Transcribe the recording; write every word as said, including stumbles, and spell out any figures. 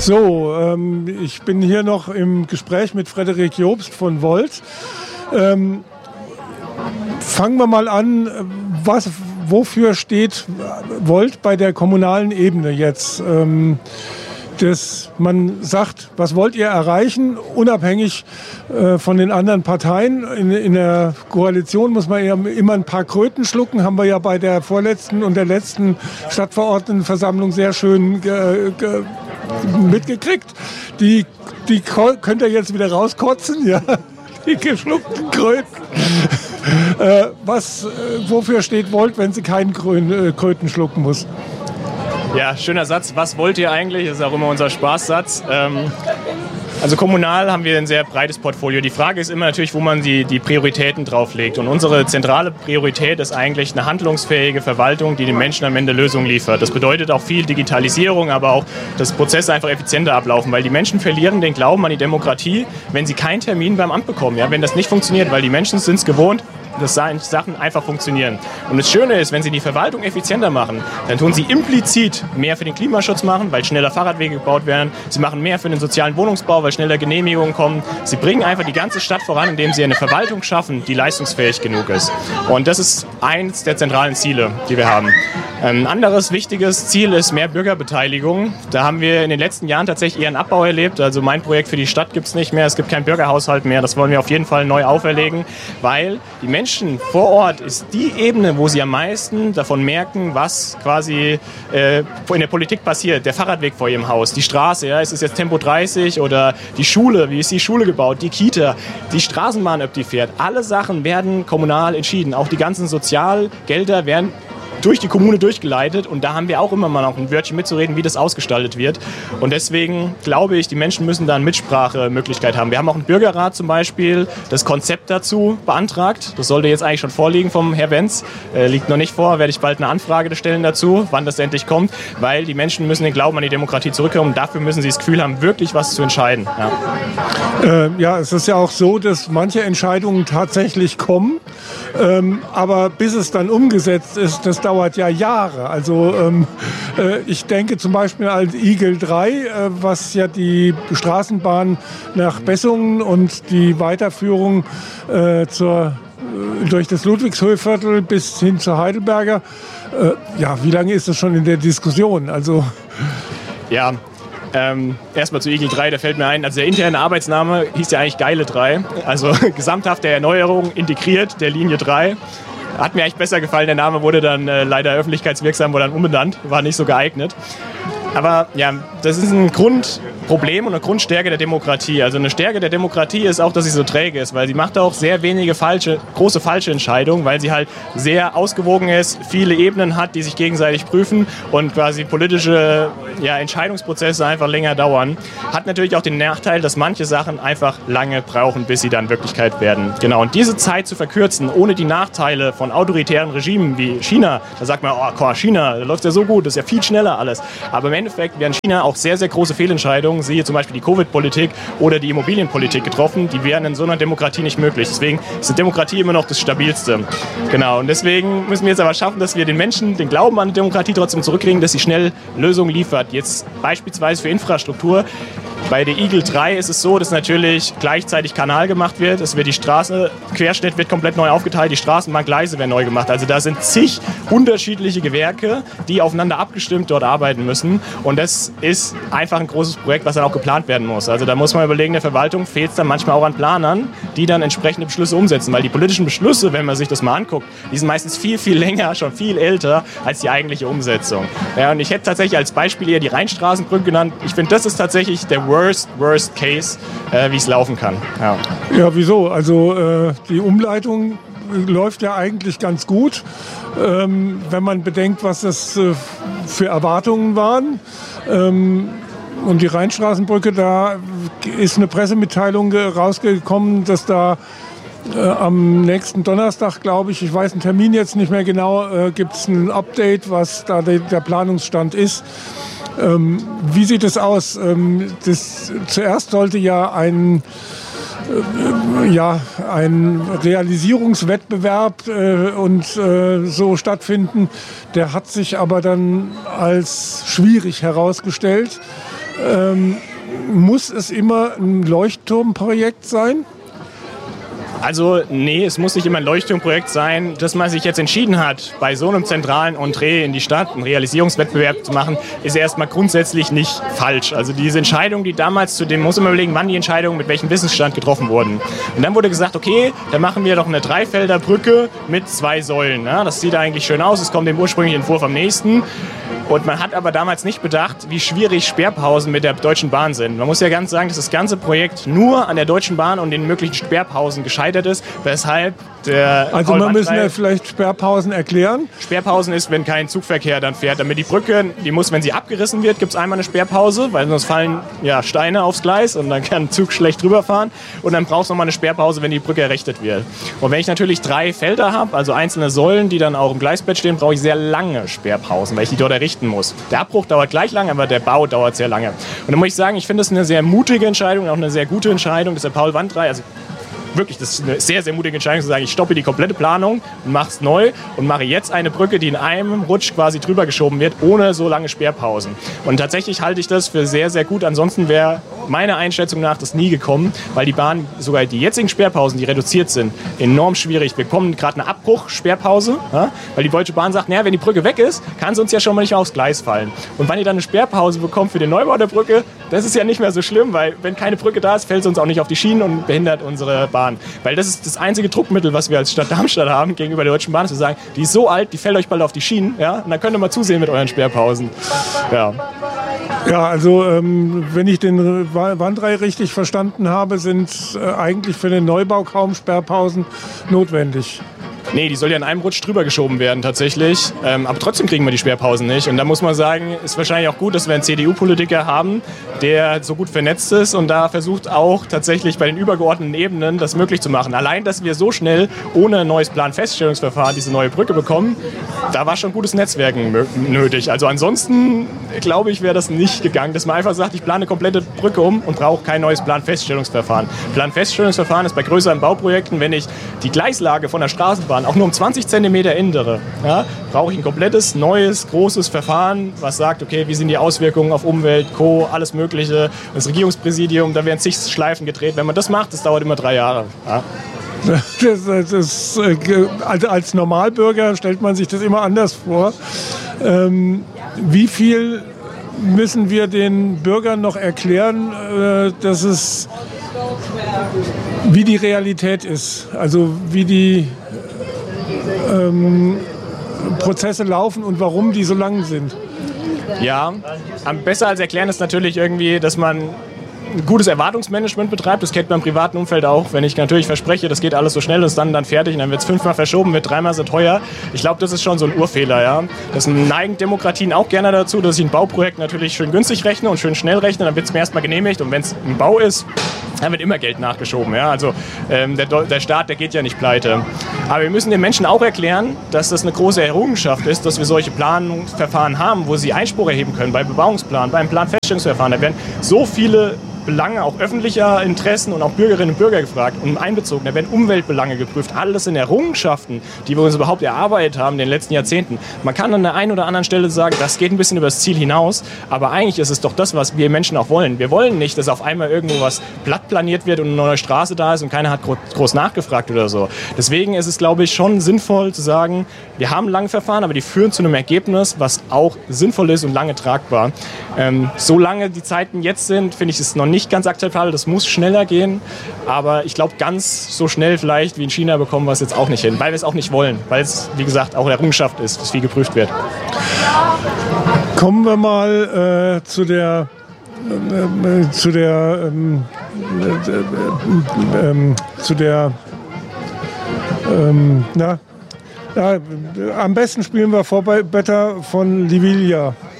So, ähm, ich bin hier noch im Gespräch mit Frederik Jobst von Volt. Ähm, fangen wir mal an, was, wofür steht Volt bei der kommunalen Ebene jetzt? Ähm, dass man sagt, was wollt ihr erreichen, unabhängig äh, von den anderen Parteien. In, in der Koalition muss man ja immer ein paar Kröten schlucken, haben wir ja bei der vorletzten und der letzten Stadtverordnetenversammlung sehr schön ge, ge, mitgekriegt. Die, die könnt ihr jetzt wieder rauskotzen, ja, die geschluckten Kröten. äh, was, äh, wofür steht Volt, wenn sie keinen Krö- äh, Kröten schlucken muss? Ja, schöner Satz. Was wollt ihr eigentlich? Das ist auch immer unser Spaßsatz. Ähm, also kommunal haben wir ein sehr breites Portfolio. Die Frage ist immer natürlich, wo man die, die Prioritäten drauflegt. Und unsere zentrale Priorität ist eigentlich eine handlungsfähige Verwaltung, die den Menschen am Ende Lösungen liefert. Das bedeutet auch viel Digitalisierung, aber auch, dass Prozesse einfach effizienter ablaufen. Weil die Menschen verlieren den Glauben an die Demokratie, wenn sie keinen Termin beim Amt bekommen. Ja, wenn das nicht funktioniert, weil die Menschen sind es gewohnt, dass Sachen einfach funktionieren. Und das Schöne ist, wenn sie die Verwaltung effizienter machen, dann tun sie implizit mehr für den Klimaschutz machen, weil schneller Fahrradwege gebaut werden. Sie machen mehr für den sozialen Wohnungsbau, weil schneller Genehmigungen kommen. Sie bringen einfach die ganze Stadt voran, indem sie eine Verwaltung schaffen, die leistungsfähig genug ist. Und das ist eins der zentralen Ziele, die wir haben. Ein anderes wichtiges Ziel ist mehr Bürgerbeteiligung. Da haben wir in den letzten Jahren tatsächlich eher einen Abbau erlebt. Also mein Projekt für die Stadt gibt es nicht mehr. Es gibt keinen Bürgerhaushalt mehr. Das wollen wir auf jeden Fall neu auferlegen, weil die Menschen Menschen vor Ort ist die Ebene, wo sie am meisten davon merken, was quasi äh, in der Politik passiert. Der Fahrradweg vor ihrem Haus, die Straße, ja, ist es jetzt Tempo dreißig oder die Schule, wie ist die Schule gebaut, die Kita, die Straßenbahn, ob die fährt. Alle Sachen werden kommunal entschieden. Auch die ganzen Sozialgelder werden durch die Kommune durchgeleitet und da haben wir auch immer mal noch ein Wörtchen mitzureden, wie das ausgestaltet wird. Und deswegen glaube ich, die Menschen müssen da eine Mitsprachemöglichkeit haben. Wir haben auch einen Bürgerrat zum Beispiel, das Konzept dazu beantragt. Das sollte jetzt eigentlich schon vorliegen vom Herr Wenz. Äh, liegt noch nicht vor, werde ich bald eine Anfrage stellen dazu, wann das endlich kommt, weil die Menschen müssen den Glauben an die Demokratie zurückkommen. Dafür müssen sie das Gefühl haben, wirklich was zu entscheiden. Ja, äh, ja, es ist ja auch so, dass manche Entscheidungen tatsächlich kommen, ähm, aber bis es dann umgesetzt ist, das dauert ja Jahre. Also ähm, äh, ich denke zum Beispiel an Igel drei, äh, was ja die Straßenbahn nach Bessungen und die Weiterführung äh, zur, äh, durch das Ludwigshöhviertel bis hin zur Heidelberger. Äh, ja, wie lange ist das schon in der Diskussion? Also ja. Ähm, erstmal zu Igel drei, da fällt mir ein, also der interne Arbeitsname hieß ja eigentlich Geile drei, also gesamthafte Erneuerung integriert der Linie drei. Hat mir eigentlich besser gefallen, der Name wurde dann äh, leider öffentlichkeitswirksam, wurde dann umbenannt, war nicht so geeignet. Aber ja, das ist ein Grundproblem und eine Grundstärke der Demokratie. Also eine Stärke der Demokratie ist auch, dass sie so träge ist, weil sie macht auch sehr wenige falsche, große falsche Entscheidungen, weil sie halt sehr ausgewogen ist, viele Ebenen hat, die sich gegenseitig prüfen und quasi politische ja, Entscheidungsprozesse einfach länger dauern. Hat natürlich auch den Nachteil, dass manche Sachen einfach lange brauchen, bis sie dann Wirklichkeit werden. Genau, und diese Zeit zu verkürzen, ohne die Nachteile von autoritären Regimen wie China, da sagt man, oh, China, da läuft ja so gut, das ist ja viel schneller alles. Aber im Endeffekt werden China auch sehr, sehr große Fehlentscheidungen, siehe zum Beispiel die Covid-Politik oder die Immobilienpolitik getroffen, die wären in so einer Demokratie nicht möglich. Deswegen ist die Demokratie immer noch das Stabilste. Genau, und deswegen müssen wir jetzt aber schaffen, dass wir den Menschen den Glauben an die Demokratie trotzdem zurückkriegen, dass sie schnell Lösungen liefert. Jetzt beispielsweise für Infrastruktur. Bei der Igel drei ist es so, dass natürlich gleichzeitig Kanal gemacht wird. Es wird die Straße, Querschnitt wird komplett neu aufgeteilt, die Straßenbahngleise werden neu gemacht. Also da sind zig unterschiedliche Gewerke, die aufeinander abgestimmt dort arbeiten müssen. Und das ist einfach ein großes Projekt, was dann auch geplant werden muss. Also da muss man überlegen, der Verwaltung fehlt es dann manchmal auch an Planern, die dann entsprechende Beschlüsse umsetzen. Weil die politischen Beschlüsse, wenn man sich das mal anguckt, die sind meistens viel, viel länger, schon viel älter als die eigentliche Umsetzung. Ja, und ich hätte tatsächlich als Beispiel eher die Rheinstraßenbrücke genannt. Ich finde, das ist tatsächlich der Worst, worst case, äh, wie es laufen kann. Ja, ja wieso? Also äh, die Umleitung läuft ja eigentlich ganz gut, ähm, wenn man bedenkt, was das äh, für Erwartungen waren. Ähm, und die Rheinstraßenbrücke, da ist eine Pressemitteilung rausgekommen, dass da äh, am nächsten Donnerstag, glaube ich, ich weiß den Termin jetzt nicht mehr genau, äh, gibt es ein Update, was da de, der Planungsstand ist. Ähm, wie sieht es aus? Ähm, das, zuerst sollte ja ein, äh, ja, ein Realisierungswettbewerb äh, und äh, so stattfinden. Der hat sich aber dann als schwierig herausgestellt. Ähm, muss es immer ein Leuchtturmprojekt sein? Also nee, es muss nicht immer ein Leuchtturmprojekt sein. Dass man sich jetzt entschieden hat, bei so einem zentralen Entree in die Stadt einen Realisierungswettbewerb zu machen, ist erstmal grundsätzlich nicht falsch. Also diese Entscheidung, die damals zu dem, muss man überlegen, wann die Entscheidungen mit welchem Wissensstand getroffen wurden. Und dann wurde gesagt, okay, dann machen wir doch eine Dreifelder Brücke mit zwei Säulen. Ne? Das sieht eigentlich schön aus, es kommt dem ursprünglichen Entwurf am nächsten. Und man hat aber damals nicht bedacht, wie schwierig Sperrpausen mit der Deutschen Bahn sind. Man muss ja ganz sagen, dass das ganze Projekt nur an der Deutschen Bahn und den möglichen Sperrpausen gescheitert ist, weshalb der Also man müssen ja vielleicht Sperrpausen erklären. Sperrpausen ist, wenn kein Zugverkehr dann fährt. Damit die Brücke, die muss, wenn sie abgerissen wird, gibt es einmal eine Sperrpause, weil sonst fallen ja, Steine aufs Gleis und dann kann ein Zug schlecht drüber fahren. Und dann braucht es nochmal eine Sperrpause, wenn die Brücke errichtet wird. Und wenn ich natürlich drei Felder habe, also einzelne Säulen, die dann auch im Gleisbett stehen, brauche ich sehr lange Sperrpausen, weil ich die dort errichten muss. Der Abbruch dauert gleich lange, aber der Bau dauert sehr lange. Und dann muss ich sagen, ich finde das eine sehr mutige Entscheidung, auch eine sehr gute Entscheidung, dass der Paul Wandrei, also wirklich, das ist eine sehr, sehr mutige Entscheidung zu sagen, ich stoppe die komplette Planung und mache es neu und mache jetzt eine Brücke, die in einem Rutsch quasi drüber geschoben wird, ohne so lange Sperrpausen. Und tatsächlich halte ich das für sehr, sehr gut. Ansonsten wäre meiner Einschätzung nach das nie gekommen, weil die Bahn, sogar die jetzigen Sperrpausen, die reduziert sind, enorm schwierig. Wir bekommen gerade eine Abbruch-Sperrpause, ja, weil die Deutsche Bahn sagt, naja, wenn die Brücke weg ist, kann sie uns ja schon mal nicht aufs Gleis fallen. Und wenn ihr dann eine Sperrpause bekommt für den Neubau der Brücke, das ist ja nicht mehr so schlimm, weil wenn keine Brücke da ist, fällt sie uns auch nicht auf die Schienen und behindert unsere Bahn. Weil das ist das einzige Druckmittel, was wir als Stadt Darmstadt haben gegenüber der Deutschen Bahn, zu sagen, die ist so alt, die fällt euch bald auf die Schienen, ja, und dann könnt ihr mal zusehen mit euren Sperrpausen. Ja, ja also ähm, wenn ich den Wandrei richtig verstanden habe, sind äh, eigentlich für den Neubau kaum Sperrpausen notwendig. Nee, die soll ja in einem Rutsch drüber geschoben werden tatsächlich. Ähm, aber trotzdem kriegen wir die Sperrpausen nicht. Und da muss man sagen, ist wahrscheinlich auch gut, dass wir einen C D U-Politiker haben, der so gut vernetzt ist und da versucht auch tatsächlich bei den übergeordneten Ebenen das möglich zu machen. Allein, dass wir so schnell ohne ein neues Planfeststellungsverfahren diese neue Brücke bekommen, da war schon gutes Netzwerken nötig. Also ansonsten, glaube ich, wäre das nicht gegangen, dass man einfach sagt, ich plane eine komplette Brücke um und brauche kein neues Planfeststellungsverfahren. Planfeststellungsverfahren ist bei größeren Bauprojekten, wenn ich die Gleislage von der Straßenbahn auch nur um zwanzig Zentimeter ändere, ja, brauche ich ein komplettes, neues, großes Verfahren, was sagt, okay, wie sind die Auswirkungen auf Umwelt, Co., alles Mögliche. Das Regierungspräsidium, da werden zig Schleifen gedreht. Wenn man das macht, das dauert immer drei Jahre. Ja. Das, das ist, also als Normalbürger stellt man sich das immer anders vor. Ähm, wie viel müssen wir den Bürgern noch erklären, äh, dass es, wie die Realität ist, also wie die ähm, Prozesse laufen und warum die so lang sind? Ja, am besser als erklären ist natürlich irgendwie, dass man ein gutes Erwartungsmanagement betreibt. Das kennt man im privaten Umfeld auch. Wenn ich natürlich verspreche, das geht alles so schnell, ist dann, dann fertig und dann wird es fünfmal verschoben, wird dreimal so teuer. Ich glaube, das ist schon so ein Urfehler. Ja? Das neigen Demokratien auch gerne dazu, dass ich ein Bauprojekt natürlich schön günstig rechne und schön schnell rechne, dann wird es mir erstmal genehmigt und wenn es ein Bau ist, dann wird immer Geld nachgeschoben. Ja? Also ähm, der, der Staat, der geht ja nicht pleite. Aber wir müssen den Menschen auch erklären, dass das eine große Errungenschaft ist, dass wir solche Planungsverfahren haben, wo sie Einspruch erheben können, beim Bebauungsplan, beim Planfeststellungsverfahren. Da werden so viele Belange auch öffentlicher Interessen und auch Bürgerinnen und Bürger gefragt und einbezogen. Da werden Umweltbelange geprüft. Alles sind Errungenschaften, die wir uns überhaupt erarbeitet haben in den letzten Jahrzehnten. Man kann an der einen oder anderen Stelle sagen, das geht ein bisschen über das Ziel hinaus, aber eigentlich ist es doch das, was wir Menschen auch wollen. Wir wollen nicht, dass auf einmal irgendwo was platt planiert wird und eine neue Straße da ist und keiner hat groß nachgefragt oder so. Deswegen ist es, glaube ich, schon sinnvoll zu sagen, wir haben lange Verfahren, aber die führen zu einem Ergebnis, was auch sinnvoll ist und lange tragbar. Ähm, solange die Zeiten jetzt sind, finde ich es noch nicht ganz akzeptabel, das muss schneller gehen, aber ich glaube, ganz so schnell vielleicht wie in China bekommen wir es jetzt auch nicht hin, weil wir es auch nicht wollen, weil es, wie gesagt, auch eine Errungenschaft ist, dass viel geprüft wird. Kommen wir mal äh, zu der äh, zu der ähm, äh, äh, zu der ähm, na, ja, am besten spielen wir Vorbei Better von Liviglia.